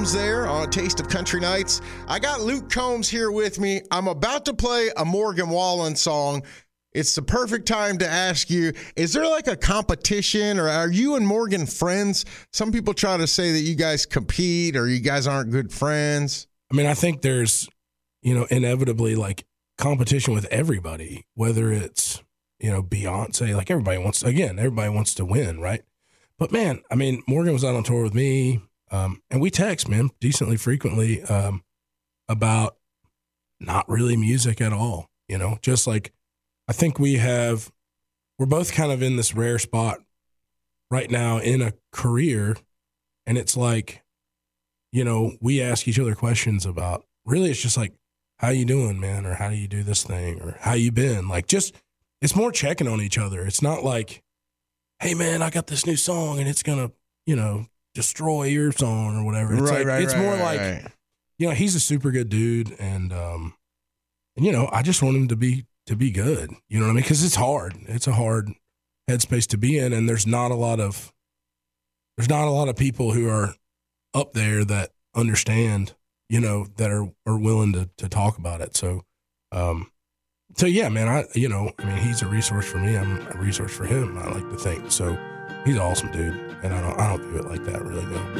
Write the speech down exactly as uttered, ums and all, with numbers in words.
Combs there on A Taste of Country Nights. I got Luke Combs here with me. I'm about to play a Morgan Wallen song. It's the perfect time to ask you, is there like a competition, or are you and Morgan friends? Some people try to say that you guys compete or you guys aren't good friends. I mean, I think there's, you know, inevitably like competition with everybody, whether it's, you know, Beyonce, like everybody wants, again, everybody wants to win, right? But man, I mean, Morgan was out on tour with me, um, and we text, man, decently frequently um, about not really music at all, you know, just like, I think we have, we're both kind of in this rare spot right now in a career. And it's like, you know, we ask each other questions about, really, it's just like, how you doing, man? Or how do you do this thing? Or how you been? Like, just, it's more checking on each other. It's not like, hey man, I got this new song and it's going to, you know, destroy your song or whatever. It's right, like, right, it's right, more right, like, right. you know, he's a super good dude. And, um, and, you know, I just want him to be, to be good. You know what I mean? Cause it's hard. It's a hard headspace to be in. And there's not a lot of, there's not a lot of people who are up there that understand, you know, that are, are willing to, to talk about it. So, um, so yeah, man, I, you know, I mean, he's a resource for me. I'm a resource for him. I like to think. So he's an awesome dude. And I don't, I don't do it like that really, though.